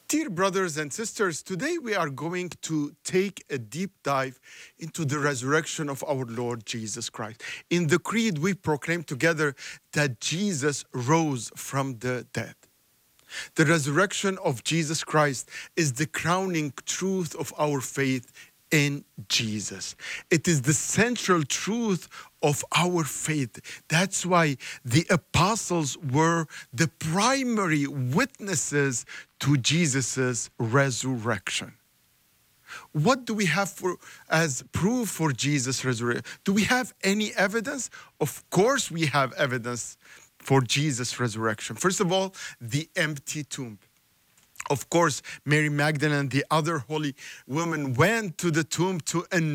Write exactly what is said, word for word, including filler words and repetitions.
Dear brothers and sisters, today we are going to take a deep dive into the resurrection of our Lord Jesus Christ. In the Creed, we proclaim together that Jesus rose from the dead. The resurrection of Jesus Christ is the crowning truth of our faith in Jesus. It is the central truth of our faith. That's why the apostles were the primary witnesses to Jesus' resurrection. What do we have for as proof for Jesus' resurrection? Do we have any evidence? Of course we have evidence for Jesus' resurrection. First of all, the empty tomb. Of course, Mary Magdalene and the other holy women went to the tomb to